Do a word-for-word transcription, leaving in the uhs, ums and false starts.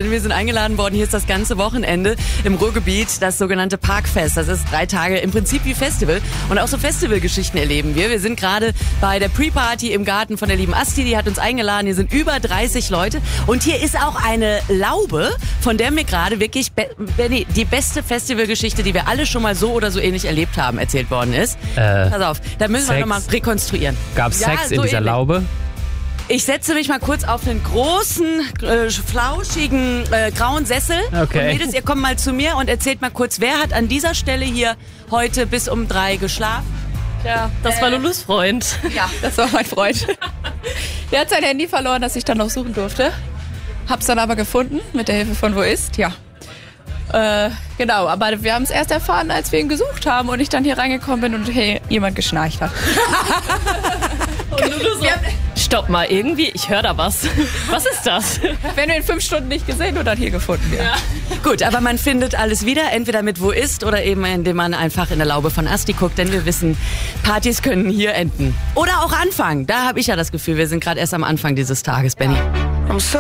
denn wir sind eingeladen worden. Hier ist das ganze Wochenende im Ruhrgebiet das sogenannte Parkfest. Das ist drei Tage im Prinzip wie Festival. Und auch so Festivalgeschichten erleben wir. Wir sind gerade bei der Pre-Party im Garten von der lieben Asti. Die hat uns eingeladen. Hier sind über dreißig Leute. Und hier ist auch eine Laube, von der mir gerade wirklich be- Benni, die beste Festivalgeschichte, die wir alle schon mal so oder so ähnlich erlebt haben, erzählt worden ist. Äh, Pass auf, da müssen Sex. wir nochmal rekonstruieren. Gab's Ja, Sex in so dieser ähnlich. Laube? Ich setze mich mal kurz auf einen großen, äh, flauschigen, äh, grauen Sessel. Okay. Und Mädels, ihr kommt mal zu mir und erzählt mal kurz, wer hat an dieser Stelle hier heute bis um drei geschlafen? Ja, das war Lulus Freund. Ja, das war mein Freund. Der hat sein Handy verloren, das ich dann noch suchen durfte. Hab's dann aber gefunden, mit der Hilfe von Wo ist, ja. Äh, genau, aber wir haben es erst erfahren, als wir ihn gesucht haben und ich dann hier reingekommen bin und hey, jemand geschnarcht hat. Und Lulu so, stopp mal, irgendwie, ich höre da was. Was ist das? Wenn wir ihn fünf Stunden nicht gesehen und dann hier gefunden. Ja. Ja. Gut, aber man findet alles wieder, entweder mit Wo ist oder eben indem man einfach in der Laube von Asti guckt, denn wir wissen, Partys können hier enden. Oder auch anfangen. Da habe ich ja das Gefühl, wir sind gerade erst am Anfang dieses Tages, Benni.